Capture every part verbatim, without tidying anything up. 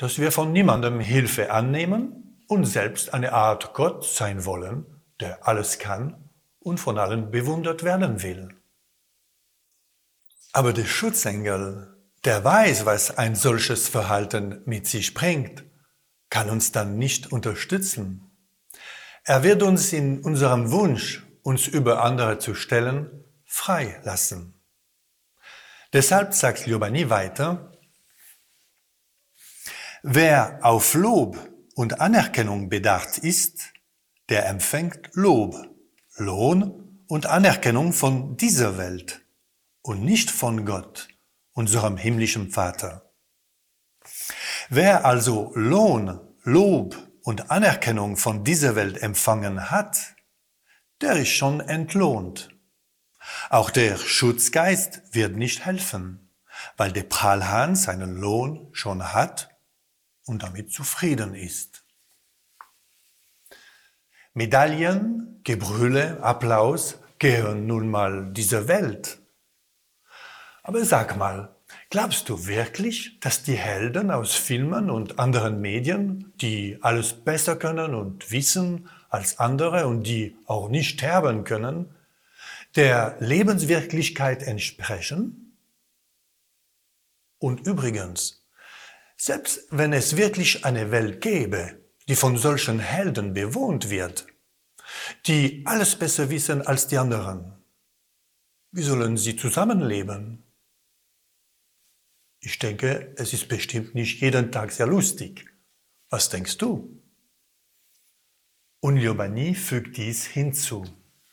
dass wir von niemandem Hilfe annehmen und selbst eine Art Gott sein wollen, der alles kann und von allen bewundert werden will. Aber der Schutzengel, der weiß, was ein solches Verhalten mit sich bringt, kann uns dann nicht unterstützen. Er wird uns in unserem Wunsch, uns über andere zu stellen, frei lassen. Deshalb sagt Liobani weiter: Wer auf Lob und Anerkennung bedacht ist, der empfängt Lob, Lohn und Anerkennung von dieser Welt und nicht von Gott, unserem himmlischen Vater. Wer also Lohn, Lob und Anerkennung von dieser Welt empfangen hat, der ist schon entlohnt. Auch der Schutzgeist wird nicht helfen, weil der Prahlhahn seinen Lohn schon hat und damit zufrieden ist. Medaillen, Gebrülle, Applaus gehören nun mal dieser Welt. Aber sag mal, glaubst du wirklich, dass die Helden aus Filmen und anderen Medien, die alles besser können und wissen als andere und die auch nicht sterben können, der Lebenswirklichkeit entsprechen? Und übrigens, selbst wenn es wirklich eine Welt gäbe, die von solchen Helden bewohnt wird, die alles besser wissen als die anderen, wie sollen sie zusammenleben? Ich denke, es ist bestimmt nicht jeden Tag sehr lustig. Was denkst du? Und Liobani fügt dies hinzu: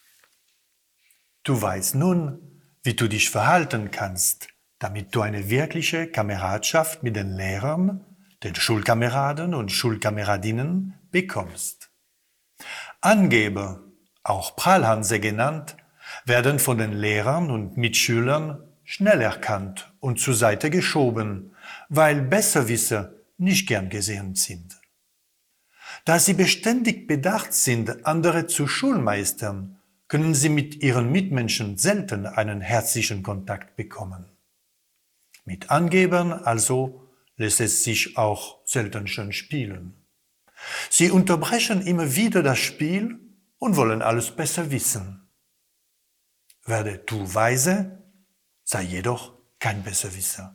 Du weißt nun, wie du dich verhalten kannst, damit du eine wirkliche Kameradschaft mit den Lehrern, den Schulkameraden und Schulkameradinnen bekommst. Angeber, auch Prahlhanse genannt, werden von den Lehrern und Mitschülern schnell erkannt und zur Seite geschoben, weil Besserwisser nicht gern gesehen sind. Da sie beständig bedacht sind, andere zu Schulmeistern, können sie mit ihren Mitmenschen selten einen herzlichen Kontakt bekommen. Mit Angebern also lässt es sich auch selten schön spielen. Sie unterbrechen immer wieder das Spiel und wollen alles besser wissen. Werde du weise, sei jedoch kein Besserwisser.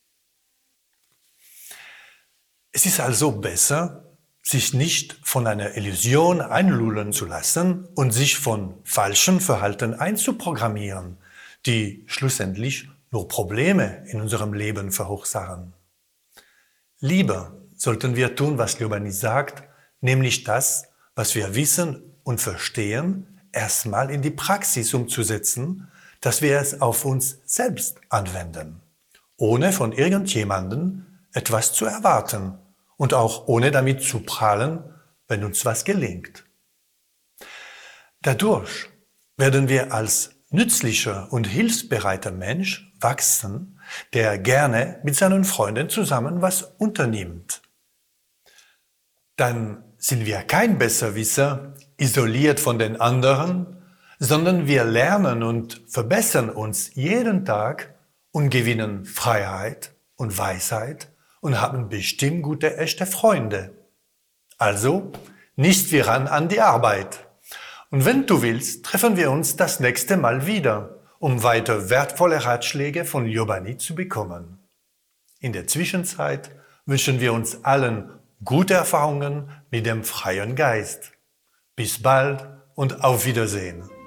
Es ist also besser, sich nicht von einer Illusion einlullen zu lassen und sich von falschem Verhalten einzuprogrammieren, die schlussendlich nur Probleme in unserem Leben verursachen. Lieber sollten wir tun, was Liobani sagt, nämlich das, was wir wissen und verstehen, erstmal in die Praxis umzusetzen, dass wir es auf uns selbst anwenden, ohne von irgendjemandem etwas zu erwarten und auch ohne damit zu prahlen, wenn uns was gelingt. Dadurch werden wir als nützlicher und hilfsbereiter Mensch wachsen, der gerne mit seinen Freunden zusammen was unternimmt. Dann sind wir kein Besserwisser, isoliert von den anderen, sondern wir lernen und verbessern uns jeden Tag und gewinnen Freiheit und Weisheit und haben bestimmt gute, echte Freunde. Also, nicht wir ran an die Arbeit. Und wenn du willst, treffen wir uns das nächste Mal wieder, um weiter wertvolle Ratschläge von Liobani zu bekommen. In der Zwischenzeit wünschen wir uns allen gute Erfahrungen mit dem freien Geist. Bis bald und auf Wiedersehen.